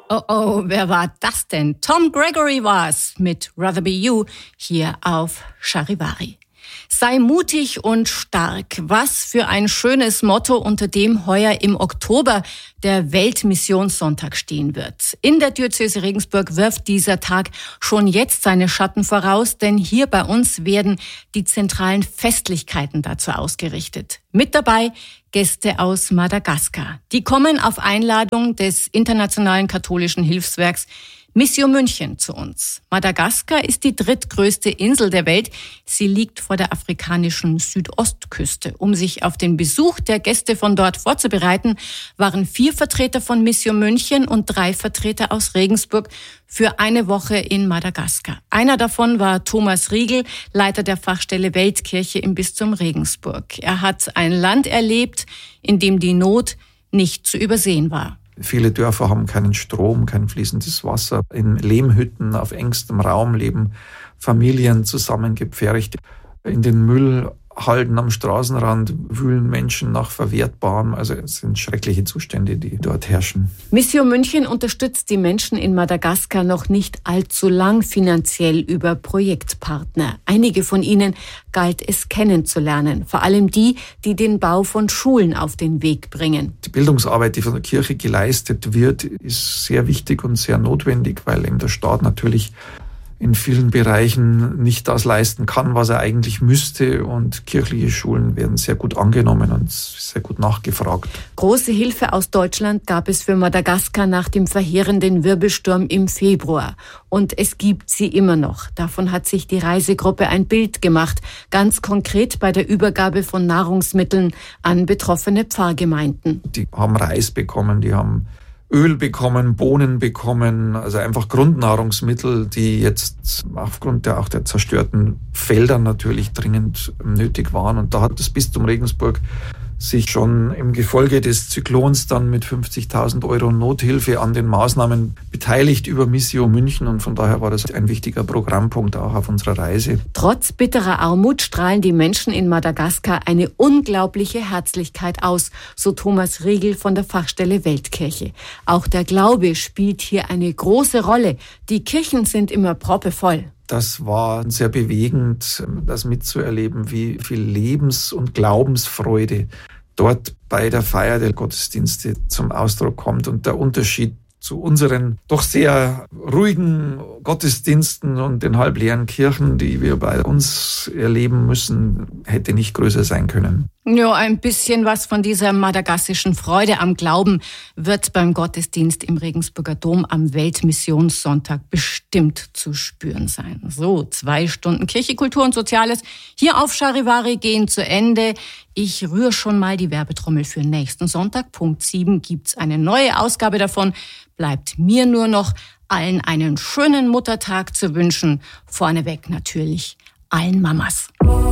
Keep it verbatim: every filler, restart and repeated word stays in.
Oh oh, wer war das denn? Tom Gregory war's mit Rather Be You hier auf Charivari. Sei mutig und stark. Was für ein schönes Motto, unter dem heuer im Oktober der Weltmissionssonntag stehen wird. In der Diözese Regensburg wirft dieser Tag schon jetzt seine Schatten voraus, denn hier bei uns werden die zentralen Festlichkeiten dazu ausgerichtet. Mit dabei Gäste aus Madagaskar. Die kommen auf Einladung des Internationalen Katholischen Hilfswerks Missio München zu uns. Madagaskar ist die drittgrößte Insel der Welt. Sie liegt vor der afrikanischen Südostküste. Um sich auf den Besuch der Gäste von dort vorzubereiten, waren vier Vertreter von Missio München und drei Vertreter aus Regensburg für eine Woche in Madagaskar. Einer davon war Thomas Riegel, Leiter der Fachstelle Weltkirche im Bistum Regensburg. Er hat ein Land erlebt, in dem die Not nicht zu übersehen war. Viele Dörfer haben keinen Strom, kein fließendes Wasser. In Lehmhütten auf engstem Raum leben Familien zusammengepfercht. In den Müllhalden am Straßenrand wühlen Menschen nach Verwertbarem. Also es sind schreckliche Zustände, die dort herrschen. Missio München unterstützt die Menschen in Madagaskar noch nicht allzu lang finanziell über Projektpartner. Einige von ihnen galt es kennenzulernen, vor allem die, die den Bau von Schulen auf den Weg bringen. Die Bildungsarbeit, die von der Kirche geleistet wird, ist sehr wichtig und sehr notwendig, weil eben der Staat natürlich in vielen Bereichen nicht das leisten kann, was er eigentlich müsste. Und kirchliche Schulen werden sehr gut angenommen und sehr gut nachgefragt. Große Hilfe aus Deutschland gab es für Madagaskar nach dem verheerenden Wirbelsturm im Februar. Und es gibt sie immer noch. Davon hat sich die Reisegruppe ein Bild gemacht, ganz konkret bei der Übergabe von Nahrungsmitteln an betroffene Pfarrgemeinden. Die haben Reis bekommen, die haben Öl bekommen, Bohnen bekommen, also einfach Grundnahrungsmittel, die jetzt aufgrund der auch der zerstörten Felder natürlich dringend nötig waren. Und da hat das Bistum Regensburg sich schon im Gefolge des Zyklons dann mit fünfzigtausend Euro Nothilfe an den Maßnahmen beteiligt über Missio München. Und von daher war das ein wichtiger Programmpunkt auch auf unserer Reise. Trotz bitterer Armut strahlen die Menschen in Madagaskar eine unglaubliche Herzlichkeit aus, so Thomas Riegel von der Fachstelle Weltkirche. Auch der Glaube spielt hier eine große Rolle. Die Kirchen sind immer proppevoll. Das war sehr bewegend, das mitzuerleben, wie viel Lebens- und Glaubensfreude dort bei der Feier der Gottesdienste zum Ausdruck kommt. Und der Unterschied zu unseren doch sehr ruhigen Gottesdiensten und den halbleeren Kirchen, die wir bei uns erleben müssen, hätte nicht größer sein können. Ja, ein bisschen was von dieser madagassischen Freude am Glauben wird beim Gottesdienst im Regensburger Dom am Weltmissionssonntag bestimmt zu spüren sein. So, zwei Stunden Kirche, Kultur und Soziales hier auf Charivari gehen zu Ende. Ich rühre schon mal die Werbetrommel für nächsten Sonntag. Punkt sieben gibt's eine neue Ausgabe davon. Bleibt mir nur noch, allen einen schönen Muttertag zu wünschen. Vorneweg natürlich allen Mamas.